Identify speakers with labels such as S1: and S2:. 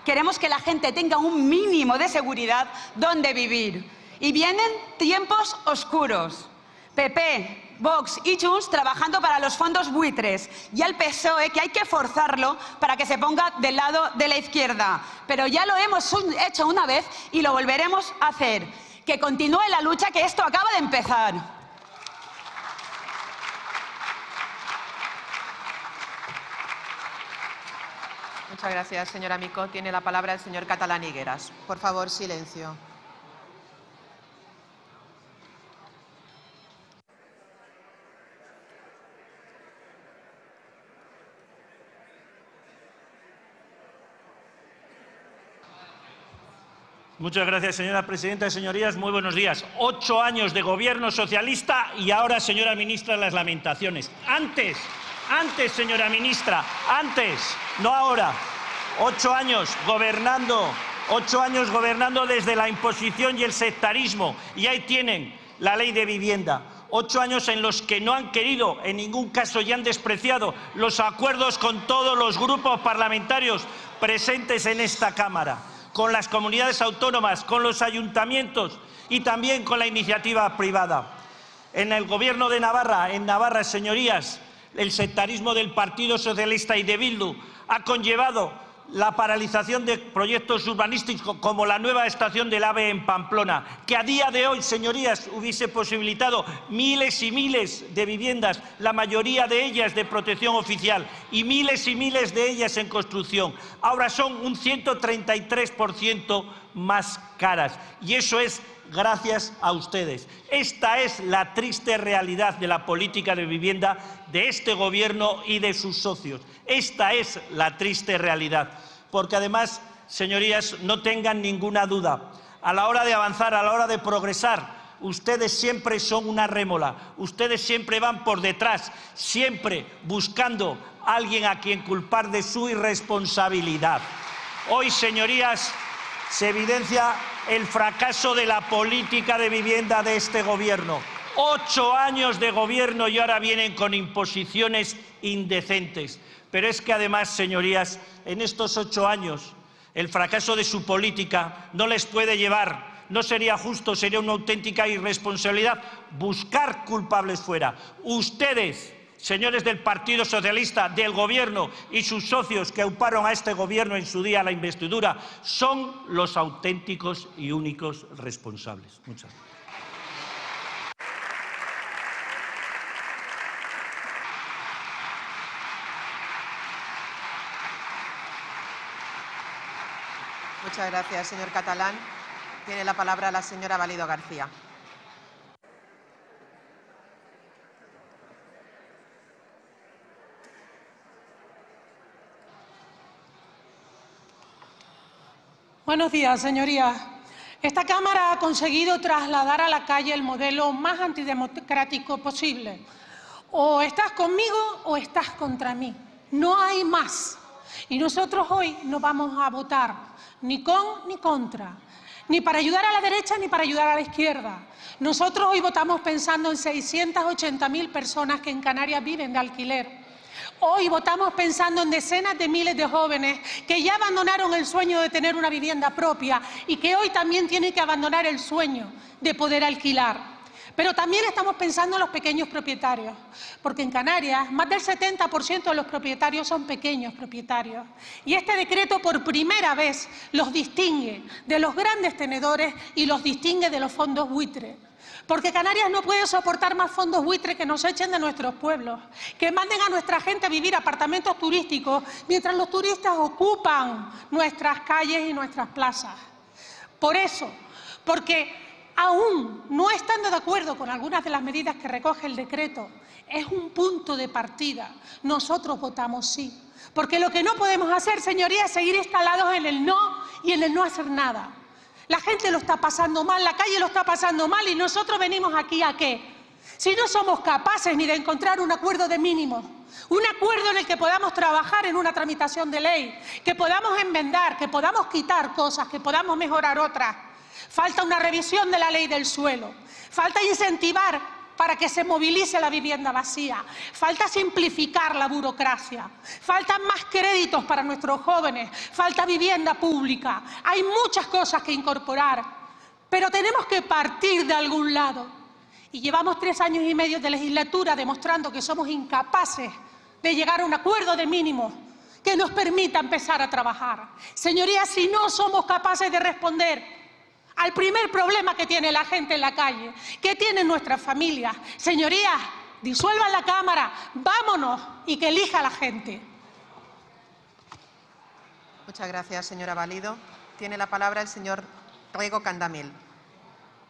S1: Queremos que la gente tenga un mínimo de seguridad donde vivir. Y vienen tiempos oscuros. PP, Vox y Junts trabajando para los fondos buitres y el PSOE, que hay que forzarlo para que se ponga del lado de la izquierda. Pero ya lo hemos hecho una vez y lo volveremos a hacer. Que continúe la lucha, que esto acaba de empezar.
S2: Muchas gracias, señora Micó. Tiene la palabra el señor Catalán Higueras. Por favor, silencio.
S3: Muchas gracias, señora presidenta. Señorías, muy buenos días. 8 años de gobierno socialista y ahora, señora ministra, las lamentaciones. Antes, señora ministra, antes, no ahora. 8 años gobernando, 8 años gobernando desde la imposición y el sectarismo. Y ahí tienen la ley de vivienda. 8 años en los que no han querido, en ningún caso, y han despreciado los acuerdos con todos los grupos parlamentarios presentes en esta Cámara, con las comunidades autónomas, con los ayuntamientos y también con la iniciativa privada. En el Gobierno de Navarra, señorías, el sectarismo del Partido Socialista y de Bildu ha conllevado la paralización de proyectos urbanísticos como la nueva estación del AVE en Pamplona, que a día de hoy, señorías, hubiese posibilitado miles y miles de viviendas, la mayoría de ellas de protección oficial y miles de ellas en construcción. Ahora son un 133% más caras y eso es gracias a ustedes. Esta es la triste realidad de la política de vivienda de este Gobierno y de sus socios. Esta es la triste realidad. Porque además, señorías, no tengan ninguna duda, a la hora de avanzar, a la hora de progresar, ustedes siempre son una rémora, ustedes siempre van por detrás, siempre buscando a alguien a quien culpar de su irresponsabilidad. Hoy, señorías, se evidencia el fracaso de la política de vivienda de este Gobierno. 8 años de gobierno y ahora vienen con imposiciones indecentes. Pero es que además, señorías, en estos 8 años el fracaso de su política no les puede llevar, no sería justo, sería una auténtica irresponsabilidad buscar culpables fuera. Ustedes, señores del Partido Socialista, del Gobierno y sus socios que auparon a este Gobierno en su día a la investidura, son los auténticos y únicos responsables. Muchas gracias.
S2: Muchas gracias, señor Catalán. Tiene la palabra la señora Valido García.
S4: Buenos días, señorías. Esta Cámara ha conseguido trasladar a la calle el modelo más antidemocrático posible. O estás conmigo o estás contra mí. No hay más. Y nosotros hoy no vamos a votar ni con ni contra, ni para ayudar a la derecha ni para ayudar a la izquierda. Nosotros hoy votamos pensando en 680.000 personas que en Canarias viven de alquiler. Hoy votamos pensando en decenas de miles de jóvenes que ya abandonaron el sueño de tener una vivienda propia y que hoy también tienen que abandonar el sueño de poder alquilar. Pero también estamos pensando en los pequeños propietarios, porque en Canarias más del 70% de los propietarios son pequeños propietarios. Y este decreto por primera vez los distingue de los grandes tenedores y los distingue de los fondos buitres. Porque Canarias no puede soportar más fondos buitres que nos echen de nuestros pueblos, que manden a nuestra gente a vivir apartamentos turísticos mientras los turistas ocupan nuestras calles y nuestras plazas. Por eso, porque aún no estando de acuerdo con algunas de las medidas que recoge el decreto, es un punto de partida. Nosotros votamos sí. Porque lo que no podemos hacer, señorías, es seguir instalados en el no y en el no hacer nada. La gente lo está pasando mal, la calle lo está pasando mal y nosotros venimos aquí ¿a qué? Si no somos capaces ni de encontrar un acuerdo de mínimos, un acuerdo en el que podamos trabajar en una tramitación de ley, que podamos enmendar, que podamos quitar cosas, que podamos mejorar otras. Falta una revisión de la ley del suelo, falta incentivar para que se movilice la vivienda vacía. Falta simplificar la burocracia. Faltan más créditos para nuestros jóvenes. Falta vivienda pública. Hay muchas cosas que incorporar, pero tenemos que partir de algún lado. Y llevamos 3 años y medio de legislatura demostrando que somos incapaces de llegar a un acuerdo de mínimos que nos permita empezar a trabajar. Señorías, si no somos capaces de responder al primer problema que tiene la gente en la calle, que tienen nuestras familias, señorías, disuelvan la Cámara, vámonos y que elija la gente.
S2: Muchas gracias, señora Valido. Tiene la palabra el señor Rego Candamil.